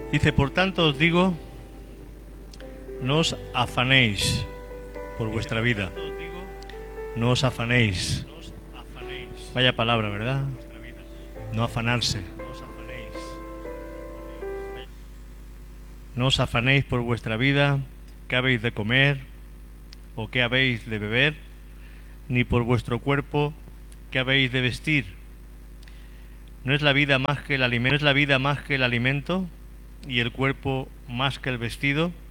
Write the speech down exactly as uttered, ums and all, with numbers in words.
Dice, por tanto os digo, no os afanéis por vuestra vida. No os afanéis. Vaya palabra, ¿verdad? No afanarse. No os afanéis por vuestra vida, qué habéis de comer o qué habéis de beber, ni por vuestro cuerpo, qué habéis de vestir. ¿No es la vida más que el alimento, ¿no es la vida más que el alimento y el cuerpo más que el vestido?